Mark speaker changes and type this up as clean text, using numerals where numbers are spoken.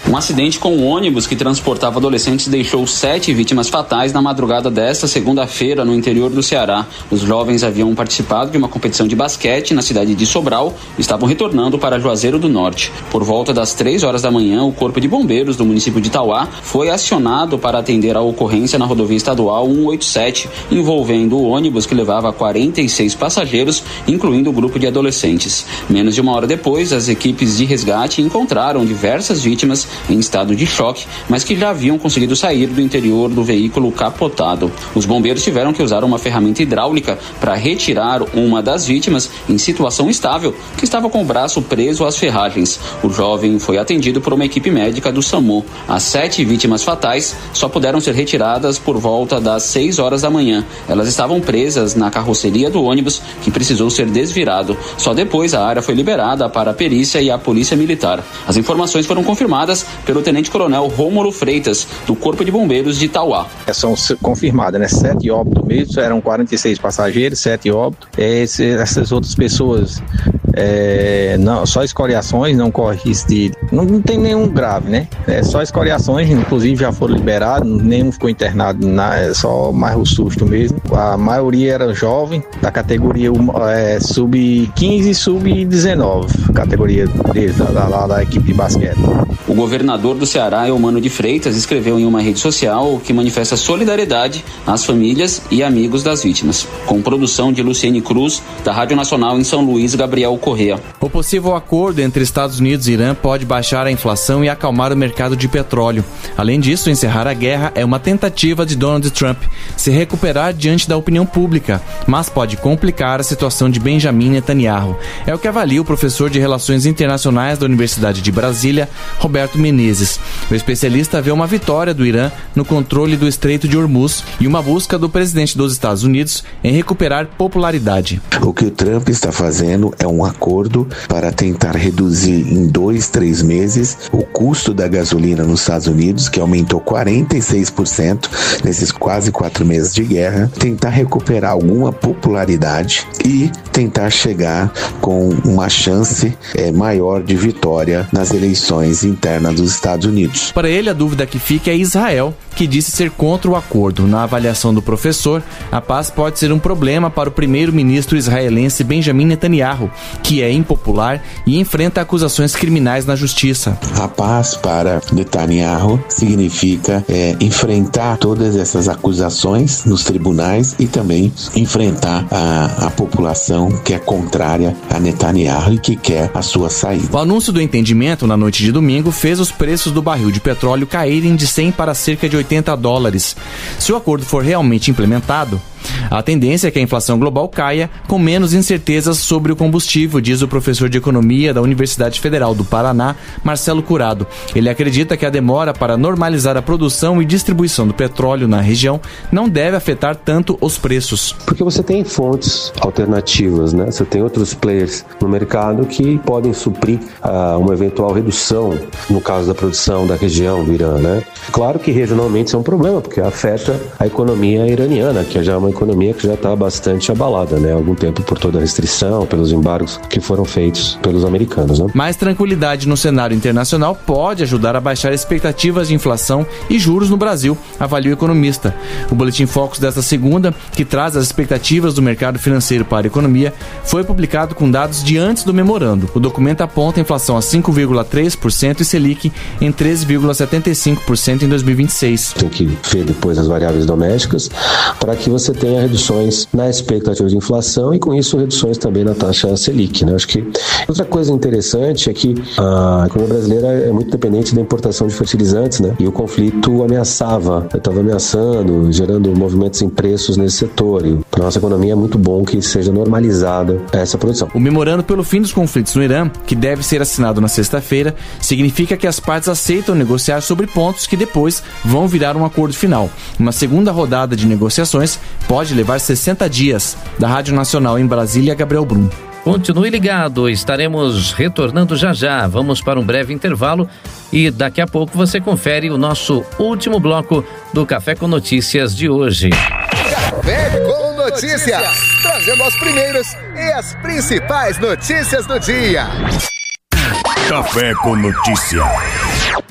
Speaker 1: Um acidente com um ônibus que transportava adolescentes deixou 7 vítimas fatais na madrugada desta segunda-feira no interior do Ceará. Os jovens haviam participado de uma competição de basquete na cidade de Sobral e estavam retornando para Juazeiro do Norte. Por volta das 3 horas da manhã, o Corpo de Bombeiros do município de Tauá foi acionado para atender a ocorrência na rodovia estadual 187, envolvendo o ônibus que levava 46 passageiros, incluindo o grupo de adolescentes. Menos de uma hora depois, as equipes de resgate encontraram diversas vítimas em estado de choque, mas que já haviam conseguido sair do interior do veículo capotado. Os bombeiros tiveram que usar uma ferramenta hidráulica para retirar uma das vítimas em situação estável, que estava com o braço preso às ferragens. O jovem foi atendido por uma equipe médica do SAMU. As 7 vítimas fatais só puderam ser retiradas por volta das 6 horas da manhã. Elas estavam presas na carroceria do ônibus, que precisou ser desvirado. Só depois a área foi liberada para a perícia e a polícia militar. As informações foram confirmadas pelo tenente-coronel Rômulo Freitas, do Corpo de Bombeiros de Itauá.
Speaker 2: São confirmadas, né? 7 óbitos mesmo, eram 46 passageiros, 7 óbitos. Essas outras pessoas, não, só escoriações, não corre risco de... Não tem nenhum grave, né? Só escoriações, inclusive já foram liberados, nenhum ficou internado, só mais o susto mesmo. A maioria era jovem, da categoria sub-15 e sub-19, categoria deles, da equipe de basquete.
Speaker 1: O governador do Ceará, Eumano de Freitas, escreveu em uma rede social que manifesta solidariedade às famílias e amigos das vítimas. Com produção de Luciene Cruz, da Rádio Nacional em São Luís, Gabriel Correa.
Speaker 3: O possível acordo entre Estados Unidos e Irã pode baixar a inflação e acalmar o mercado de petróleo. Além disso, encerrar a guerra é uma tentativa de Donald Trump se recuperar diante da opinião pública, mas pode complicar a situação de Benjamin Netanyahu. É o que avalia o professor de Relações Internacionais da Universidade de Brasília, Roberto Menezes. O especialista vê uma vitória do Irã no controle do Estreito de Hormuz e uma busca do presidente dos Estados Unidos em recuperar popularidade.
Speaker 4: O que o Trump está fazendo é um acordo para tentar reduzir em 2-3 meses o custo da gasolina nos Estados Unidos, que aumentou 46% nesses quase 4 meses de guerra, tentar recuperar alguma popularidade e tentar chegar com uma chance maior de vitória nas eleições internas dos Estados Unidos.
Speaker 3: Para ele, a dúvida que fica é Israel, que disse ser contra o acordo. Na avaliação do professor, a paz pode ser um problema para o primeiro-ministro israelense Benjamin Netanyahu, que é impopular e enfrenta acusações criminais na justiça.
Speaker 4: A paz para Netanyahu significa enfrentar todas essas acusações nos tribunais e também enfrentar a população que é contrária a Netanyahu e que quer a sua saída.
Speaker 3: O anúncio do entendimento na noite de domingo fez os preços do barril de petróleo caírem de 100 para cerca de $80. Se o acordo for realmente implementado, a tendência é que a inflação global caia com menos incertezas sobre o combustível, diz o professor de Economia da Universidade Federal do Paraná, Marcelo Curado. Ele acredita que a demora para normalizar a produção e distribuição do petróleo na região não deve afetar tanto os preços.
Speaker 5: Porque você tem fontes alternativas, né? Você tem outros players no mercado que podem suprir uma eventual redução, no caso da produção da região do Irã, né? Claro que regionalmente isso é um problema, porque afeta a economia iraniana, que já é uma economia que já está bastante abalada, né? Há algum tempo por toda a restrição, pelos embargos que foram feitos pelos americanos, né?
Speaker 3: Mais tranquilidade no cenário internacional pode ajudar a baixar expectativas de inflação e juros no Brasil, avalia o economista. O Boletim Focus desta segunda, que traz as expectativas do mercado financeiro para a economia, foi publicado com dados de antes do memorando. O documento aponta a inflação a 5,3% e Selic em 13,75% em 2026.
Speaker 5: Tem que ver depois as variáveis domésticas para que você tenha reduções na expectativa de inflação e com isso reduções também na taxa Selic, né? Acho que outra coisa interessante é que a economia brasileira é muito dependente da importação de fertilizantes, né? E o conflito estava ameaçando, gerando movimentos em preços nesse setor. E para a nossa economia é muito bom que seja normalizada essa produção.
Speaker 3: O memorando pelo fim dos conflitos no Irã, que deve ser assinado na sexta-feira, significa que as partes aceitam negociar sobre pontos que depois vão virar um acordo final. Uma segunda rodada de negociações pode levar 60 dias. Da Rádio Nacional em Brasília, Gabriel Brum.
Speaker 6: Continue ligado, estaremos retornando já. Vamos para um breve intervalo e daqui a pouco você confere o nosso último bloco do Café com Notícias de hoje.
Speaker 7: Café com Notícias, trazendo as primeiras e as principais notícias do dia.
Speaker 8: Café com Notícias.